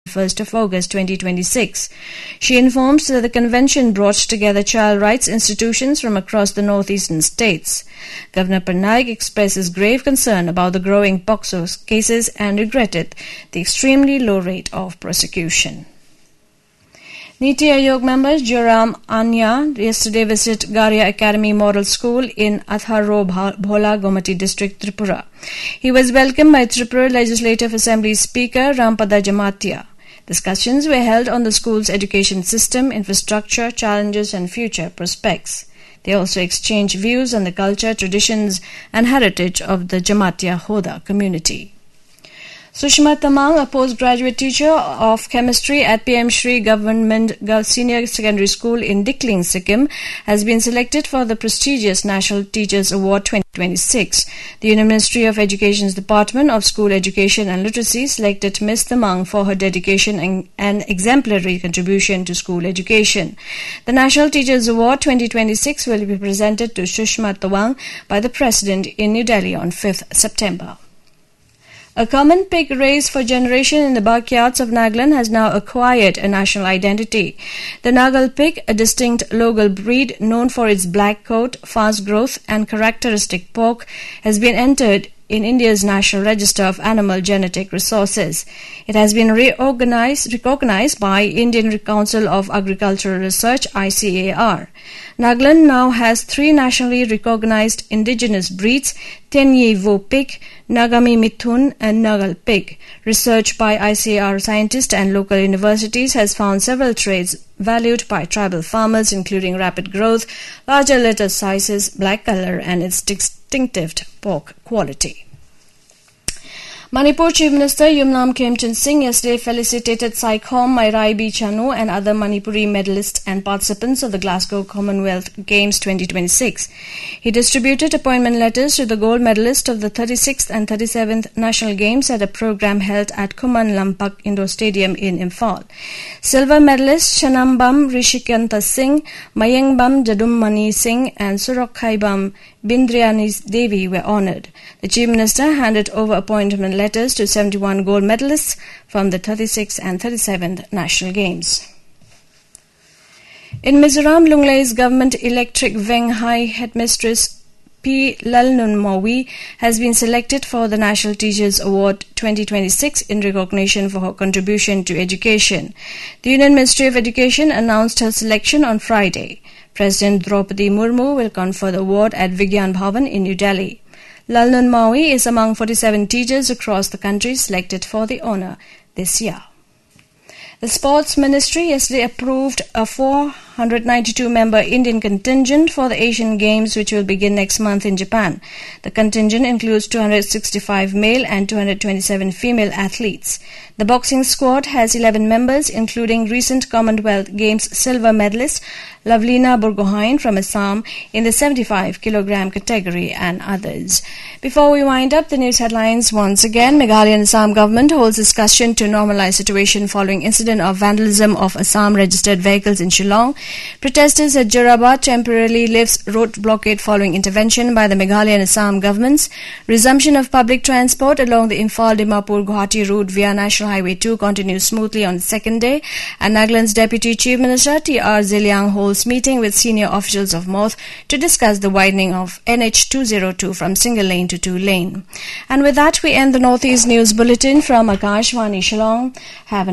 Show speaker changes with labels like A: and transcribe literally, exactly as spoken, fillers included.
A: first of August twenty twenty-six. She informs that the convention brought together child rights institutions from across the northeastern states. Governor Patnaik expresses grave concern about the growing POCSO cases and regretted the extremely low rate of prosecution. Niti Aayog member Joram Anya yesterday visited Garia Academy Model School in Atharo Bhola Gomati District, Tripura. He was welcomed by Tripura Legislative Assembly Speaker Rampada Jamatia. Discussions were held on the school's education system, infrastructure, challenges and future prospects. They also exchanged views on the culture, traditions and heritage of the Jamatia Hoda community. Sushma Tamang, a postgraduate teacher of chemistry at P M Shri Government Senior Secondary School in Dikling, Sikkim, has been selected for the prestigious National Teachers Award twenty twenty-six. The Union Ministry of Education's Department of School Education and Literacy selected Miss Tamang for her dedication and, and exemplary contribution to school education. The National Teachers Award twenty twenty-six will be presented to Sushma Tamang by the President in New Delhi on fifth September. A common pig raised for generations in the backyards of Nagaland has now acquired a national identity. The Nagal pig, a distinct local breed known for its black coat, fast growth and characteristic poke, has been entered in India's National Register of Animal Genetic Resources. It has been reorganized, recognized by Indian Council of Agricultural Research I C A R. Nagaland now has three nationally recognized indigenous breeds, Tenyi Vo pig, Nagami Mithun and Nagal pig. Research by I C A R scientists and local universities has found several traits valued by tribal farmers, including rapid growth, larger litter sizes, black color and its distinctive pork quality. Manipur Chief Minister Yumnam Khemchand Singh yesterday felicitated Saikhom Mairaibi Chanu and other Manipuri medalists and participants of the Glasgow Commonwealth Games twenty twenty-six. He distributed appointment letters to the gold medalists of the thirty-sixth and thirty-seventh National Games at a program held at Kuman Lampak Indoor Stadium in Imphal. Silver medalists Shanambam Rishikanta Singh, Mayengbam Jadummani Singh and Surokhaibam Bindriani Devi were honoured. The Chief Minister handed over appointment letters to seventy-one gold medalists from the thirty-sixth and thirty-seventh National Games. In Mizoram, Lunglei's government electric Veng Hai headmistress P. Lalnun Mawi has been selected for the National Teachers Award twenty twenty-six in recognition for her contribution to education. The Union Ministry of Education announced her selection on Friday. President Draupadi Murmu will confer the award at Vigyan Bhavan in New Delhi. Lalnun Mawi is among forty-seven teachers across the country selected for the honour this year. The Sports Ministry yesterday approved a four hundred ninety-two member Indian contingent for the Asian Games, which will begin next month in Japan. The contingent includes two hundred sixty-five male and two hundred twenty-seven female athletes. The boxing squad has eleven members, including recent Commonwealth Games silver medalist Lavlina Burgohain from Assam in the seventy-five kilogram category and others. Before we wind up the news headlines once again, Meghalaya and Assam government holds discussion to normalize situation following incident of vandalism of Assam registered vehicles in Shillong. Protesters at Jorabad temporarily lifts road blockade following intervention by the Meghalaya and Assam governments. Resumption of public transport along the Imphal-Dimapur-Guwahati route via National Highway two continues smoothly on the second day, and Nagaland's Deputy Chief Minister T R Ziliang holds meeting with senior officials of M O T to discuss the widening of N H two oh two from single lane to two lane. And with that, we end the Northeast News Bulletin from Akashvani Shillong. Have a